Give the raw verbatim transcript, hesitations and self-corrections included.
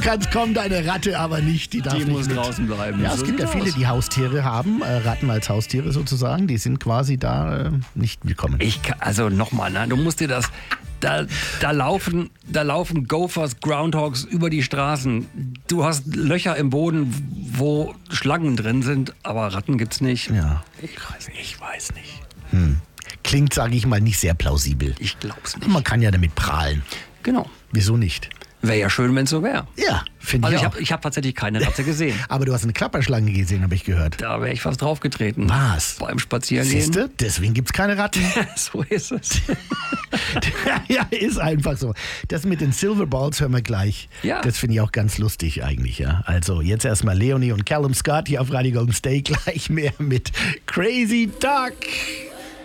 kannst kommen, deine Ratte aber nicht. Die darf Die nicht muss mit. draußen bleiben. Ja, es So gibt ja sieht's viele, aus. die Haustiere haben, äh, Ratten als Haustiere sozusagen. Die sind quasi da äh, nicht willkommen. Ich kann, also nochmal, ne? Du musst dir das. Da, da, laufen, da laufen Gophers, Groundhogs über die Straßen. Du hast Löcher im Boden, wo Schlangen drin sind, aber Ratten gibt's nicht. Ja, Ich weiß nicht. Ich weiß nicht. klingt, sage ich mal, nicht sehr plausibel. Ich glaub's nicht. Man kann ja damit prahlen. Genau. Wieso nicht? Wäre ja schön, wenn es so wäre. Ja, finde Also ich ich auch. habe ich hab tatsächlich keine Ratte gesehen. Aber du hast eine Klapperschlange gesehen, habe ich gehört. Da wäre ich fast draufgetreten. Was? Beim Spazierengehen. Siehst du? Deswegen gibt es keine Ratten. So ist es. Ja, ist einfach so. Das mit den Silver Balls hören wir gleich. Ja. Das finde ich auch ganz lustig eigentlich, ja. Also jetzt erstmal Leonie und Callum Scott hier auf Radio Golden State. Gleich mehr mit Crazy Duck.